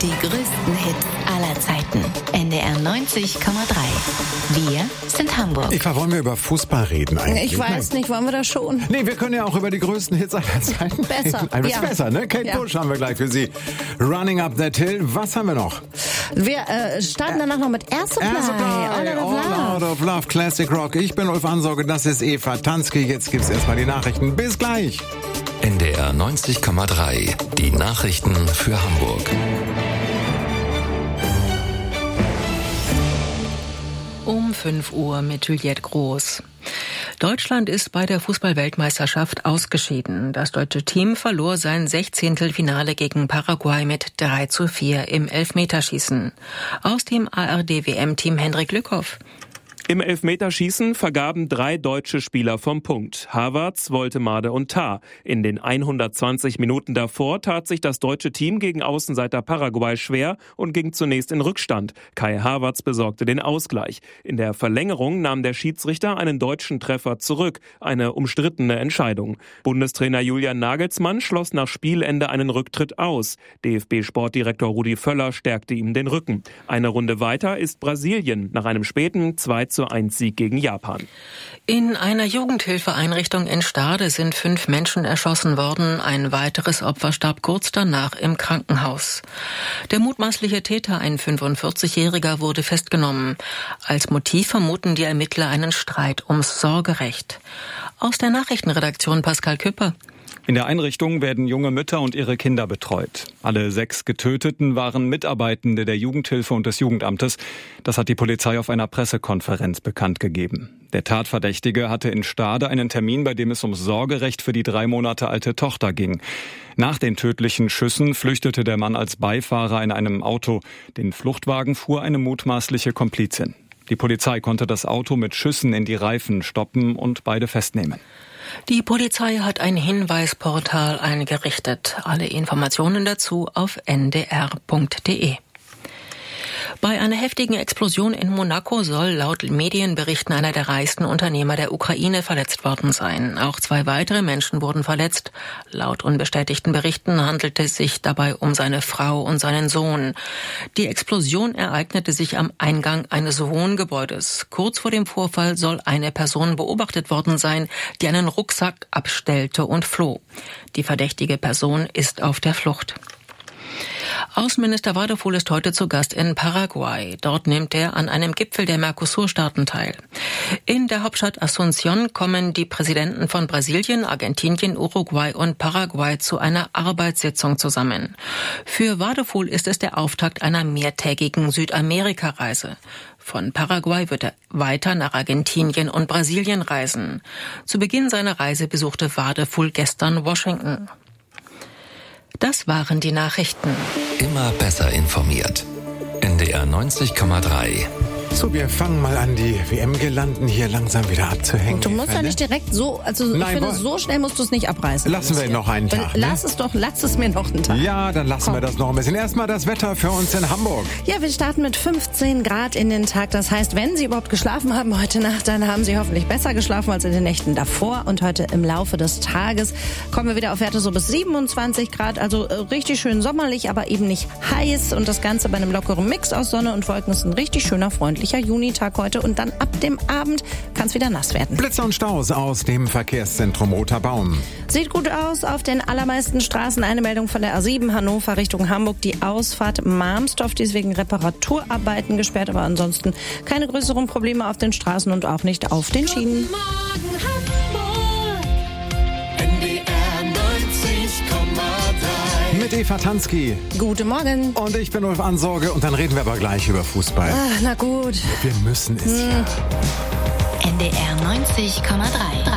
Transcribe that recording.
Die größten Hits aller Zeiten. NDR 90,3. Wir sind Hamburg. Eva, wollen wir über Fußball reden eigentlich? Ich weiß nicht, wollen wir das schon? Nee, wir können ja auch über die größten Hits aller Zeiten Besser. reden. Ein bisschen besser, ne? Kate Bush haben wir gleich für Sie. Running Up That Hill. Was haben wir noch? Wir starten danach noch mit Air Supply. All Out of Love, Classic Rock. Ich bin Ulf Ansorge, das ist Eva Tansky. Jetzt gibt's erstmal die Nachrichten. Bis gleich. NDR 90,3. Die Nachrichten für Hamburg. Um 5 Uhr mit Juliette Groß. Deutschland ist bei der Fußball-Weltmeisterschaft ausgeschieden. Das deutsche Team verlor sein 16. Finale gegen Paraguay mit 3:4 im Elfmeterschießen. Aus dem ARD-WM-Team Hendrik Lückhoff. Im Elfmeterschießen vergaben 3 deutsche Spieler vom Punkt. Havertz, Woltemade und Tah. In den 120 Minuten davor tat sich das deutsche Team gegen Außenseiter Paraguay schwer und ging zunächst in Rückstand. Kai Havertz besorgte den Ausgleich. In der Verlängerung nahm der Schiedsrichter einen deutschen Treffer zurück. Eine umstrittene Entscheidung. Bundestrainer Julian Nagelsmann schloss nach Spielende einen Rücktritt aus. DFB-Sportdirektor Rudi Völler stärkte ihm den Rücken. Eine Runde weiter ist Brasilien nach einem späten 2:1 gegen Japan. In einer Jugendhilfeeinrichtung in Stade sind 5 Menschen erschossen worden. Ein weiteres Opfer starb kurz danach im Krankenhaus. Der mutmaßliche Täter, ein 45-Jähriger, wurde festgenommen. Als Motiv vermuten die Ermittler einen Streit ums Sorgerecht. Aus der Nachrichtenredaktion Pascal Küpper. In der Einrichtung werden junge Mütter und ihre Kinder betreut. Alle 6 Getöteten waren Mitarbeitende der Jugendhilfe und des Jugendamtes. Das hat die Polizei auf einer Pressekonferenz bekannt gegeben. Der Tatverdächtige hatte in Stade einen Termin, bei dem es ums Sorgerecht für die 3 Monate alte Tochter ging. Nach den tödlichen Schüssen flüchtete der Mann als Beifahrer in einem Auto. Den Fluchtwagen fuhr eine mutmaßliche Komplizin. Die Polizei konnte das Auto mit Schüssen in die Reifen stoppen und beide festnehmen. Die Polizei hat ein Hinweisportal eingerichtet. Alle Informationen dazu auf ndr.de. Bei einer heftigen Explosion in Monaco soll laut Medienberichten einer der reichsten Unternehmer der Ukraine verletzt worden sein. Auch 2 weitere Menschen wurden verletzt. Laut unbestätigten Berichten handelte es sich dabei um seine Frau und seinen Sohn. Die Explosion ereignete sich am Eingang eines Wohngebäudes. Kurz vor dem Vorfall soll eine Person beobachtet worden sein, die einen Rucksack abstellte und floh. Die verdächtige Person ist auf der Flucht. Außenminister Wadefuhl ist heute zu Gast in Paraguay. Dort nimmt er an einem Gipfel der Mercosur-Staaten teil. In der Hauptstadt Asunción kommen die Präsidenten von Brasilien, Argentinien, Uruguay und Paraguay zu einer Arbeitssitzung zusammen. Für Wadefuhl ist es der Auftakt einer mehrtägigen Südamerika-Reise. Von Paraguay wird er weiter nach Argentinien und Brasilien reisen. Zu Beginn seiner Reise besuchte Wadefuhl gestern Washington. Das waren die Nachrichten. Immer besser informiert. NDR 90,3. So, wir fangen mal an, die WM-Girlanden hier langsam wieder abzuhängen. Du musst ja nicht direkt so, ich finde, so schnell musst du es nicht abreißen. Lassen wir noch einen Tag. Lass es mir noch einen Tag. Ja, dann lassen wir das noch ein bisschen. Erstmal das Wetter für uns in Hamburg. Ja, wir starten mit 15 Grad in den Tag. Das heißt, wenn Sie überhaupt geschlafen haben heute Nacht, dann haben Sie hoffentlich besser geschlafen als in den Nächten davor. Und heute im Laufe des Tages kommen wir wieder auf Werte so bis 27 Grad. Also richtig schön sommerlich, aber eben nicht heiß. Und das Ganze bei einem lockeren Mix aus Sonne und Wolken ist ein richtig schöner, freundlicher Junitag heute. Und dann ab dem Abend kann es wieder nass werden. Blitze und Staus aus dem Verkehrszentrum Roter Baum. Sieht gut aus auf den allermeisten Straßen. Eine Meldung von der A7 Hannover Richtung Hamburg. Die Ausfahrt Marmstorf, die ist wegen Reparaturarbeiten gesperrt. Aber ansonsten keine größeren Probleme auf den Straßen und auch nicht auf den Schienen. Mit Eva Tansky. Guten Morgen. Und ich bin Ulf Ansorge und dann reden wir aber gleich über Fußball. Na gut. Wir müssen es ja. NDR 90,3.